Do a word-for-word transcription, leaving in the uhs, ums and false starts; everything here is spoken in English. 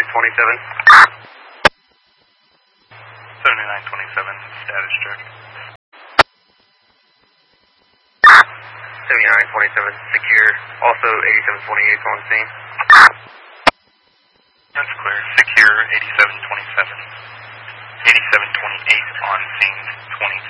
twenty-seven. seventy-nine twenty-seven, status check. seventy-nine twenty-seven, secure. Also, eighty-seven twenty-eight on scene. That's clear. Secure eighty-seven twenty-seven. eighty-seven twenty-eight on scene twenty.